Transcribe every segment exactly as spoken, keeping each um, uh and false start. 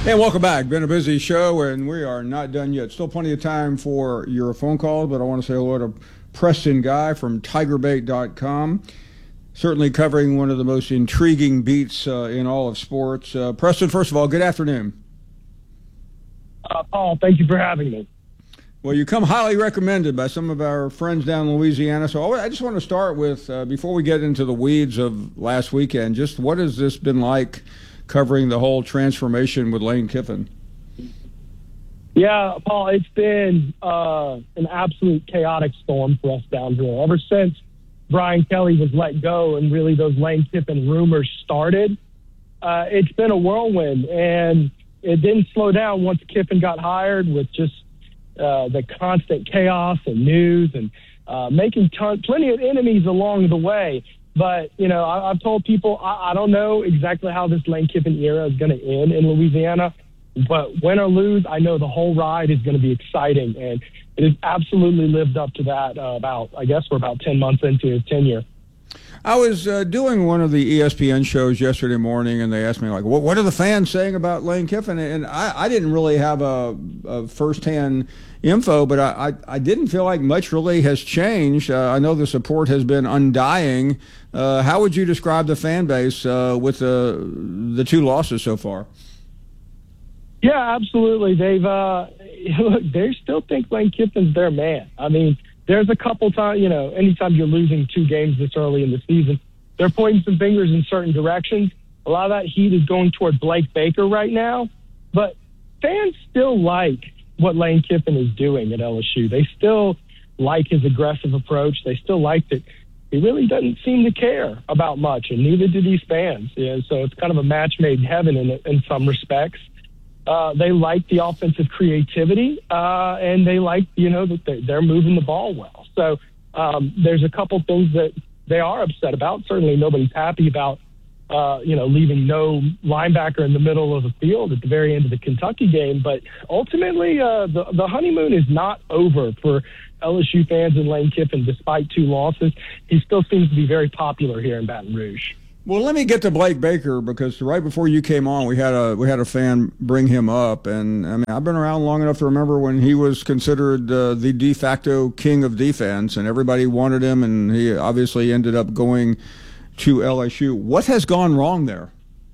And welcome back. Been a busy show, and we are not done yet. Still plenty of time for your phone calls, but I want to say hello to Preston Guy from Tiger Bait dot com. Certainly covering one of the most intriguing beats uh, in all of sports. Uh, Preston, first of all, good afternoon. Uh, Paul, thank you for having me. Well, you come highly recommended by some of our friends down in Louisiana. So I just want to start with, uh, before we get into the weeds of last weekend, just what has this been like covering the whole transformation with Lane Kiffin? Yeah, Paul, it's been uh, an absolute chaotic storm for us down here. Ever since Brian Kelly was let go and really those Lane Kiffin rumors started, uh, it's been a whirlwind. And it didn't slow down once Kiffin got hired, with just uh, the constant chaos and news and uh, making ton- plenty of enemies along the way. But, you know, I, I've told people I, I don't know exactly how this Lane Kiffin era is going to end in Louisiana. But win or lose, I know the whole ride is going to be exciting. And it has absolutely lived up to that uh, about, I guess we're about ten months into his tenure. I was uh, doing one of the E S P N shows yesterday morning, and they asked me, like, what, what are the fans saying about Lane Kiffin? And I, I didn't really have a, a firsthand info, but I, I, I didn't feel like much really has changed. Uh, I know the support has been undying. Uh, how would you describe the fan base uh, with the, the two losses so far? Yeah, absolutely. They've uh, look, they still think Lane Kiffin's their man. I mean, there's a couple times, you know, anytime you're losing two games this early in the season, they're pointing some fingers in certain directions. A lot of that heat is going toward Blake Baker right now, but fans still like what Lane Kiffin is doing at L S U. They still like his aggressive approach. They still like that he really doesn't seem to care about much, and neither do these fans. Yeah, so it's kind of a match made in heaven in, in some respects. Uh, they like the offensive creativity, uh, and they like, you know, that they're, they're moving the ball well. So um, there's a couple things that they are upset about. Certainly nobody's happy about, uh, you know, leaving no linebacker in the middle of the field at the very end of the Kentucky game. But ultimately, uh, the, the honeymoon is not over for L S U fans and Lane Kiffin. Despite two losses, he still seems to be very popular here in Baton Rouge. Well, let me get to Blake Baker, because right before you came on, we had a we had a fan bring him up, and I mean, I've been around long enough to remember when he was considered uh, the de facto king of defense, and everybody wanted him, and he obviously ended up going to L S U. What has gone wrong there?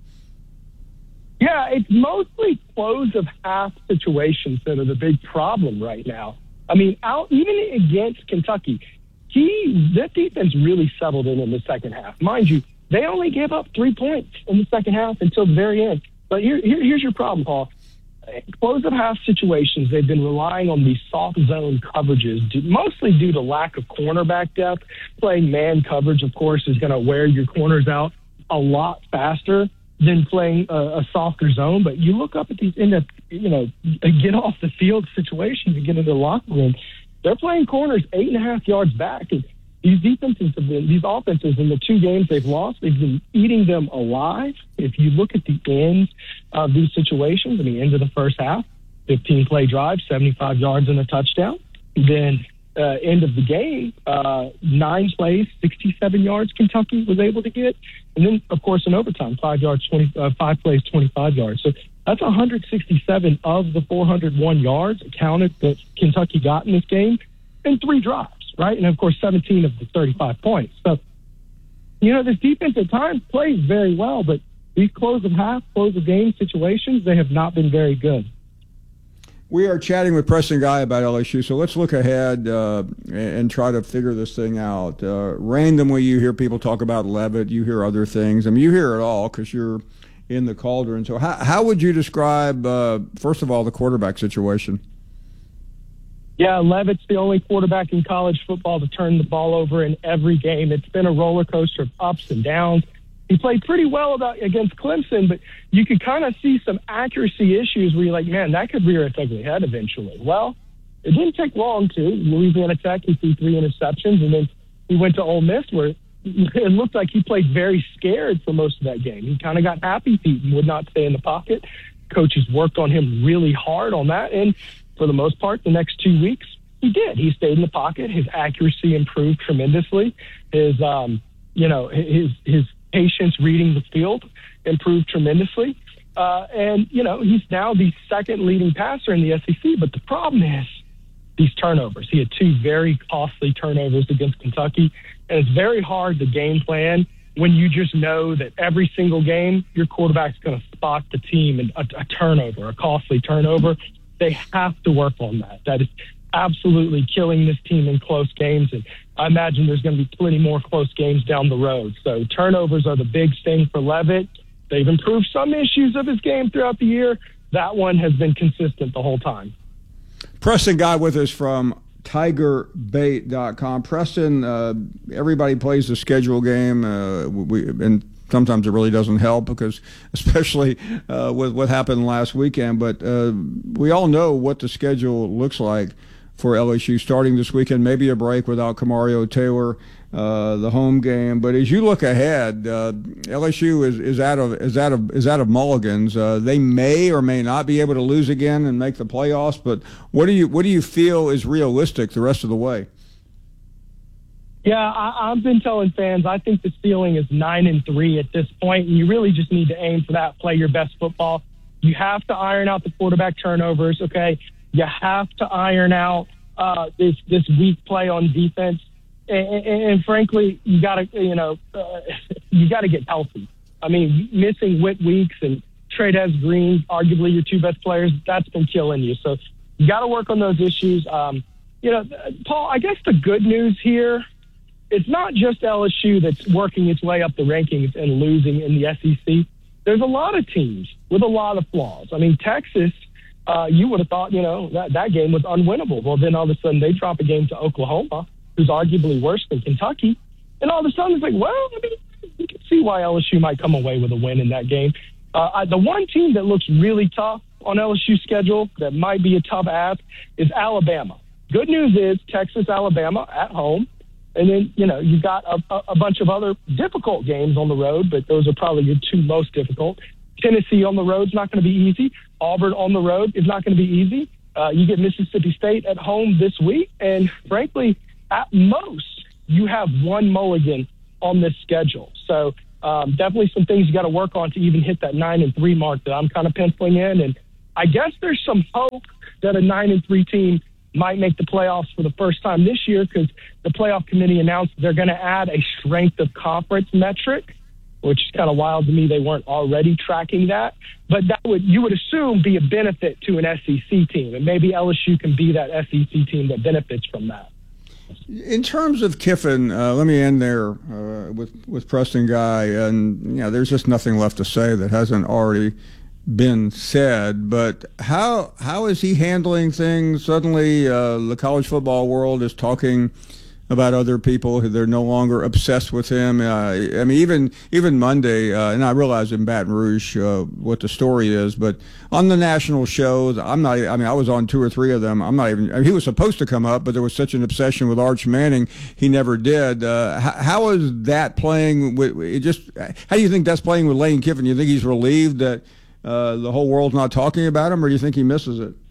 Yeah, it's mostly close of half situations that are the big problem right now. I mean, out even against Kentucky, he that defense really settled in in the second half, mind you. They only gave up three points in the second half until the very end. But here, here, here's your problem, Paul. Close of half situations, they've been relying on these soft zone coverages, due, mostly due to lack of cornerback depth. Playing man coverage, of course, is going to wear your corners out a lot faster than playing a, a softer zone. But you look up at these end up, you know, get off the field situations and get into the locker room. They're playing corners eight and a half yards back. And These defenses have been, these offenses in the two games they've lost, they've been eating them alive. If you look at the ends of these situations, I mean, end of the first half, fifteen play drive, seventy-five yards and a touchdown. Then uh, end of the game, uh, nine plays, sixty-seven yards Kentucky was able to get. And then, of course, in overtime, five yards, twenty, uh, five plays, twenty-five yards. So that's one hundred sixty-seven of the four hundred one yards accounted that Kentucky got in this game in three drives. Right, and of course, seventeen of the thirty-five points. So, you know, this defense at times plays very well, but these close of half, close of game situations, they have not been very good. We are chatting with Preston Guy about L S U, so let's look ahead uh, and try to figure this thing out. Uh, randomly, you hear people talk about Leavitt, you hear other things. I mean, you hear it all because you're in the cauldron. So how, how would you describe, uh, first of all, the quarterback situation? Yeah, Leavitt's the only quarterback in college football to turn the ball over in every game. It's been a roller coaster of ups and downs. He played pretty well about, against Clemson, but you could kind of see some accuracy issues where you're like, man, that could rear its ugly head eventually. Well, it didn't take long to. Louisiana Tech, he threw three interceptions, and then he went to Ole Miss where it looked like he played very scared for most of that game. He kind of got happy feet and would not stay in the pocket. Coaches worked on him really hard on that, and for the most part, the next two weeks, he did. He stayed in the pocket. His accuracy improved tremendously. His, um, you know, his his patience reading the field improved tremendously. Uh, and, you know, he's now the second leading passer in the S E C. But the problem is these turnovers. He had two very costly turnovers against Kentucky. And it's very hard to game plan when you just know that every single game your quarterback's going to spot the team and a, a turnover, a costly turnover. They have to work on that. That is absolutely killing this team in close games. And I imagine there's going to be plenty more close games down the road. So turnovers are the big thing for Leavitt. They've improved some issues of his game throughout the year. That one has been consistent the whole time. Preston Guy with us from Tiger Bait dot com. Preston, uh, everybody plays the schedule game, uh, we, and sometimes it really doesn't help because, especially uh, with what happened last weekend, but uh, we all know what the schedule looks like for L S U starting this weekend, maybe a break without Kamario Taylor, uh, the home game. But as you look ahead, uh, L S U is, is out of is out of is out of mulligans. Uh, they may or may not be able to lose again and make the playoffs. But what do you what do you feel is realistic the rest of the way? Yeah, I, I've been telling fans I think the ceiling is nine and three at this point, and you really just need to aim for that. Play your best football. You have to iron out the quarterback turnovers. Okay. You have to iron out uh, this this weak play on defense, and, and, and frankly, you got to you know uh, you got to get healthy. I mean, missing Whit Weeks and Trey'Dez Green, arguably your two best players, that's been killing you. So you got to work on those issues. Um, you know, Paul, I guess the good news here, it's not just L S U that's working its way up the rankings and losing in the S E C. There's a lot of teams with a lot of flaws. I mean, Texas. Uh, you would have thought, you know, that, that game was unwinnable. Well, then all of a sudden they drop a game to Oklahoma, who's arguably worse than Kentucky. And all of a sudden it's like, well, I mean, you can see why L S U might come away with a win in that game. Uh, I, the one team that looks really tough on L S U's schedule that might be a tough ask is Alabama. Good news is Texas, Alabama at home. And then, you know, you've got a, a bunch of other difficult games on the road, but those are probably your two most difficult. Tennessee on the road is not going to be easy. Auburn on the road is not going to be easy. Uh, you get Mississippi State at home this week. And frankly, at most, you have one mulligan on this schedule. So um, definitely some things you got to work on to even hit that nine and three mark that I'm kind of penciling in. And I guess there's some hope that a nine and three team might make the playoffs for the first time this year because the playoff committee announced they're going to add a strength of conference metric, which is kind of wild to me. They weren't already tracking that. But that would, you would assume, be a benefit to an S E C team. And maybe L S U can be that S E C team that benefits from that. In terms of Kiffin, uh, let me end there uh, with, with Preston Guy. And, you know, there's just nothing left to say that hasn't already been said. But how how is he handling things? Suddenly uh, the college football world is talking about other people. They're no longer obsessed with him. Uh, I mean, even even Monday, uh, and I realize in Baton Rouge uh, what the story is, but on the national shows, I'm not. I mean, I was on two or three of them. I'm not even. I mean, he was supposed to come up, but there was such an obsession with Arch Manning, he never did. Uh, how, how is that playing with? It just how do you think that's playing with Lane Kiffin? You think he's relieved that uh, the whole world's not talking about him, or do you think he misses it?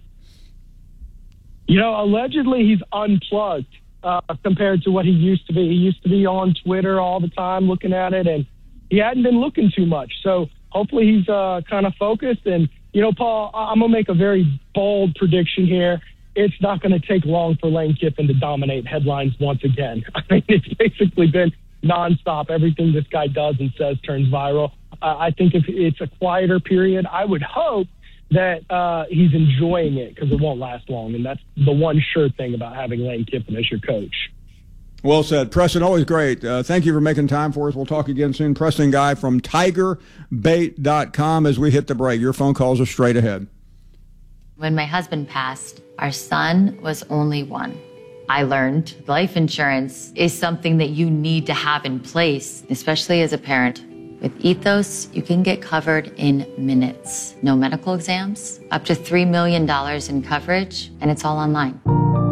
You know, allegedly he's unplugged. Uh, compared to what he used to be. He used to be on Twitter all the time looking at it, and he hadn't been looking too much. So hopefully he's uh, kind of focused. And, you know, Paul, I'm going to make a very bold prediction here. It's not going to take long for Lane Kiffin to dominate headlines once again. I mean, it's basically been nonstop. Everything this guy does and says turns viral. Uh, I think if it's a quieter period, I would hope that uh, he's enjoying it because it won't last long. And that's the one sure thing about having Lane Kiffin as your coach. Well said. Preston, always great. Uh, thank you for making time for us. We'll talk again soon. Preston Guy from Tiger Bait dot com as we hit the break. Your phone calls are straight ahead. When my husband passed, our son was only one. I learned life insurance is something that you need to have in place, especially as a parent. With Ethos, you can get covered in minutes. No medical exams, up to three million dollars in coverage, and it's all online.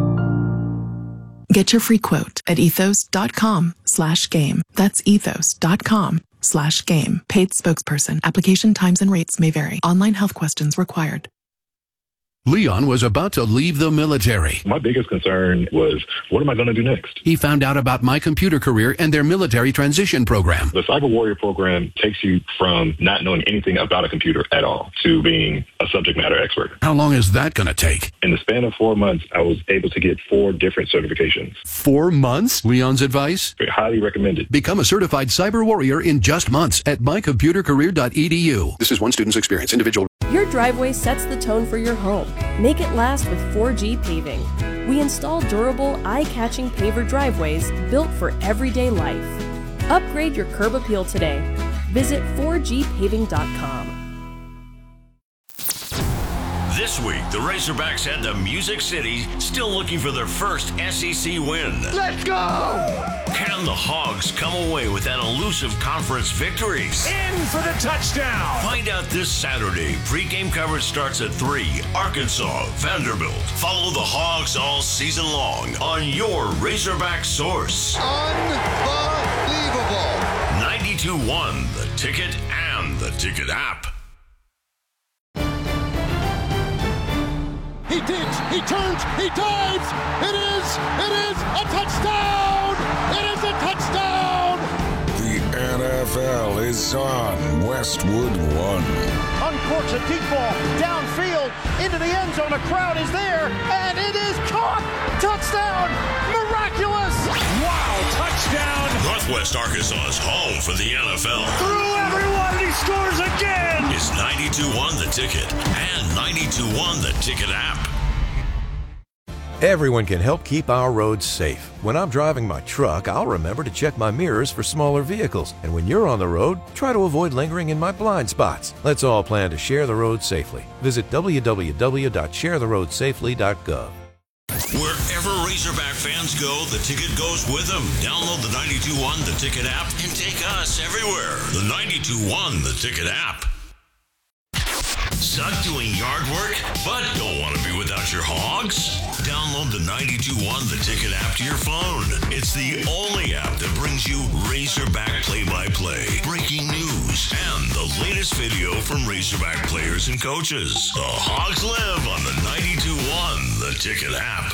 Get your free quote at ethos.com slash game. That's ethos.com slash game. Paid spokesperson. Application times and rates may vary. Online health questions required. Leon was about to leave the military. My biggest concern was, what am I going to do next? He found out about My Computer Career and their military transition program. The Cyber Warrior program takes you from not knowing anything about a computer at all to being a subject matter expert. How long is that going to take? In the span of four months, I was able to get four different certifications. Four months? Leon's advice? Highly recommended. Become a certified cyber warrior in just months at my computer career dot e d u. This is one student's experience. Individual. Your driveway sets the tone for your home. Make it last with four G Paving. We install durable, eye-catching paver driveways built for everyday life. Upgrade your curb appeal today. Visit four g paving dot com. This week, the Razorbacks head to Music City, still looking for their first S E C win. Let's go! Can the Hogs come away with that elusive conference victory? In for the touchdown! Find out this Saturday. Pre-game coverage starts at three. Arkansas, Vanderbilt. Follow the Hogs all season long on your Razorback source. Unbelievable! ninety-two one, The Ticket and the Ticket app. He digs, he turns, he dives. It is, it is a touchdown. It is a touchdown. The N F L is on Westwood One. Uncorks a deep ball downfield into the end zone. A crowd is there, and it is caught. Touchdown. Miraculous. Wow, touchdown. Northwest Arkansas's home for the N F L. Through everyone, he scores again. It's ninety-two one The Ticket and ninety-two one The Ticket app. Everyone can help keep our roads safe. When I'm driving my truck, I'll remember to check my mirrors for smaller vehicles. And when you're on the road, try to avoid lingering in my blind spots. Let's all plan to share the road safely. Visit w w w dot share the road safely dot gov. Wherever Razorback fans go, the Ticket goes with them. Download the ninety-two one The Ticket app and take us everywhere. The ninety-two one The Ticket app. Suck doing yard work, but don't want to be without your Hogs? Download the ninety-two one The Ticket app to your phone. It's the only app that brings you Razorback play-by-play, breaking news, and the latest video from Razorback players and coaches. The Hogs live on the ninety-two one The Ticket app.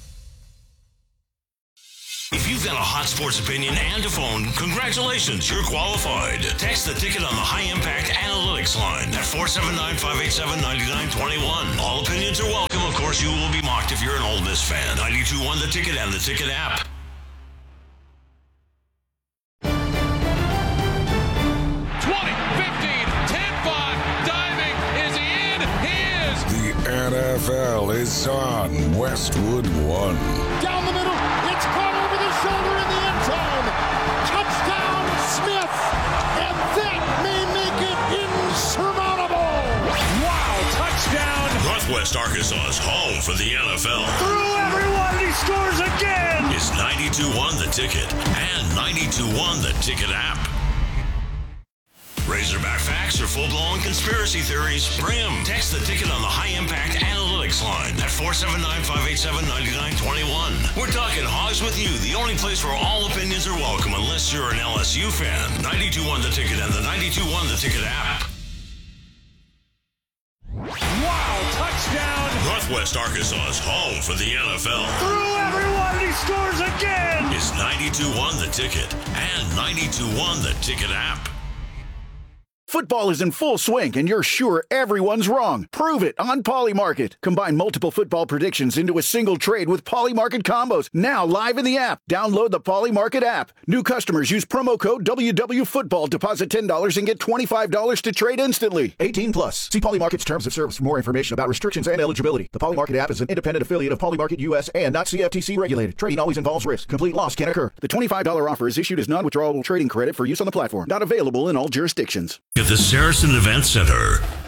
If you've got a hot sports opinion and a phone, congratulations, you're qualified. Text the Ticket on the High Impact Analytics line at four seven nine, five eight seven, nine nine two one. All opinions are welcome. Of course, you will be mocked if you're an Ole Miss fan. ninety-two one The Ticket and the Ticket app. twenty, fifteen, ten, five, diving. Is he in? He is. The N F L is on Westwood One. Down the middle, it's caught over the shoulder in the end zone. Touchdown, Smith. And that may make it insurmountable. Wow, touchdown. Northwest Arkansas's home for the N F L. Through everyone, he scores again. It's ninety-two one The Ticket and ninety-two one The Ticket app. Razorback facts or full-blown conspiracy theories? Bring 'em. Text the Ticket on the High Impact Analytics line at four seven nine, five eight seven, nine nine two one. We're talking Hogs with you, the only place where all opinions are welcome unless you're an L S U fan. ninety-two one The Ticket and the ninety-two one The Ticket app. Wow, touchdown. Northwest Arkansas's home for the N F L. Through everyone, he scores again. It's ninety-two one The Ticket and ninety-two one The Ticket app. Football is in full swing, and you're sure everyone's wrong. Prove it on Polymarket. Combine multiple football predictions into a single trade with Polymarket combos. Now live in the app. Download the Polymarket app. New customers use promo code W W Football. Deposit ten dollars and get twenty-five dollars to trade instantly. eighteen plus. See Polymarket's terms of service for more information about restrictions and eligibility. The Polymarket app is an independent affiliate of Polymarket U S and not C F T C regulated. Trading always involves risk. Complete loss can occur. The twenty-five dollars offer is issued as non-withdrawable trading credit for use on the platform. Not available in all jurisdictions. At the Saracen Event Center,